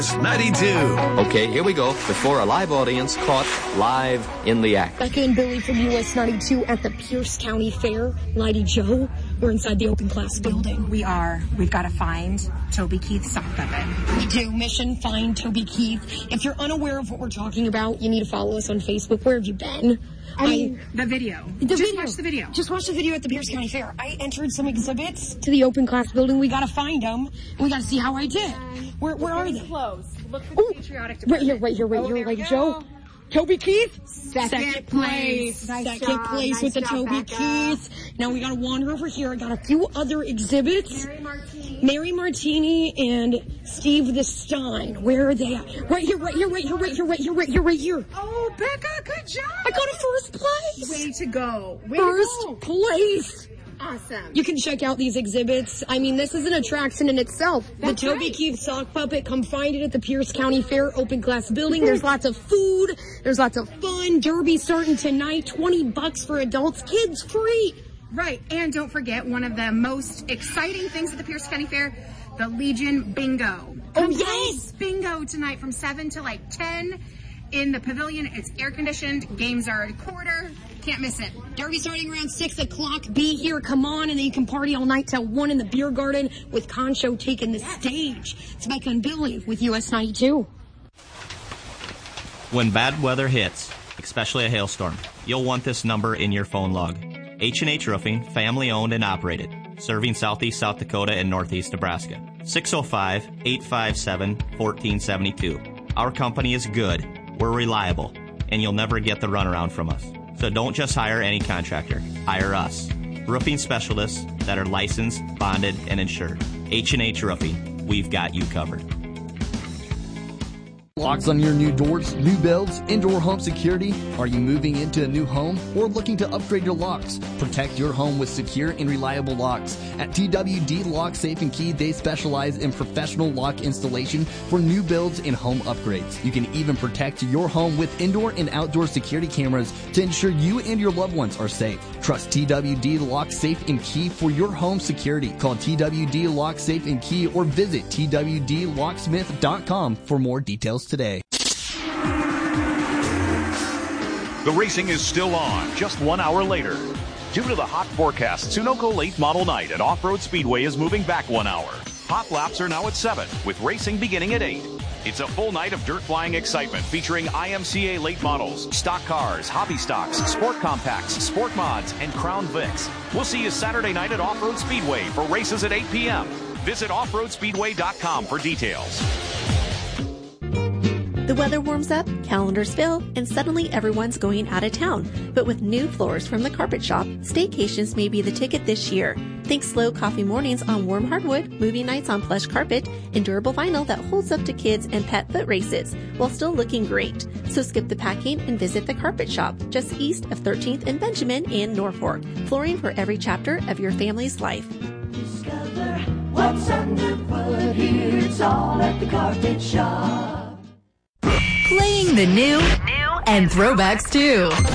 92. Okay, here we go. Before a live audience caught live in the act. Becca and Billy from US 92 at the Pierce County Fair. Lady Joe, we're inside the open class building. We are. We've got to find Toby Keith's sock puppet. We do. Mission find Toby Keith. If you're unaware of what we're talking about, you need to follow us on Facebook. Where have you been? The video. Just watch the video. Just watch the video at the Pierce County Fair. I entered some exhibits to the open class building. We got to find them. And we got to see how I did. Where are they? Close. Look for the patriotic department. Right here, Lady Joe. Toby Keith? Second place. Second place with the Toby Keith. Now we gotta wander over here. I got a few other exhibits. Mary Martini and Steve the Stein. Where are they at? Right here. Oh, Becca, good job. I got a first place. Way to go. First place. Awesome. You can check out these exhibits. I mean, this is an attraction in itself. That's the Toby Keith sock puppet. Come find it at the Pierce County Fair open class building. There's lots of food. There's lots of fun. Derby starting tonight. $20 for adults. Kids free. Right. And don't forget, one of the most exciting things at the Pierce County Fair, the Legion Bingo. Yes. Bingo tonight from 7 to 10 in the pavilion. It's air conditioned. Games are a quarter. Can't miss it. Derby starting around 6 o'clock. Be here, come on, and then you can party all night till 1 in the beer garden with Concho taking the stage. It's Becca and Billy with US 92. When bad weather hits, especially a hailstorm, you'll want this number in your phone log. H&H Roofing, family owned and operated, serving southeast South Dakota and northeast Nebraska. 605-857-1472. Our company is good, we're reliable, and you'll never get the runaround from us. So don't just hire any contractor. Hire us. Roofing specialists that are licensed, bonded, and insured. H&H Roofing. We've got you covered. Locks on your new doors, new builds, indoor home security? Are you moving into a new home or looking to upgrade your locks? Protect your home with secure and reliable locks. At TWD Lock Safe and Key, they specialize in professional lock installation for new builds and home upgrades. You can even protect your home with indoor and outdoor security cameras to ensure you and your loved ones are safe. Trust TWD Lock Safe and Key for your home security. Call TWD Lock Safe and Key or visit twdlocksmith.com for more details today. The racing is still on, just 1 hour later. Due to the hot forecast, Sunoco Late Model Night at Off-Road Speedway is moving back 1 hour. Hot laps are now at 7, with racing beginning at 8. It's a full night of dirt flying excitement featuring IMCA late models, stock cars, hobby stocks, sport compacts, sport mods, and Crown Vics. We'll see you Saturday night at Off-Road Speedway for races at 8 p.m. Visit offroadspeedway.com for details. The weather warms up, calendars fill, and suddenly everyone's going out of town. But with new floors from the Carpet Shop, staycations may be the ticket this year. Think slow coffee mornings on warm hardwood, movie nights on plush carpet, and durable vinyl that holds up to kids and pet foot races, while still looking great. So skip the packing and visit the Carpet Shop, just east of 13th and Benjamin in Norfolk. Flooring for every chapter of your family's life. Discover what's underfoot here. It's all at the Carpet Shop. Playing the new and throwbacks too.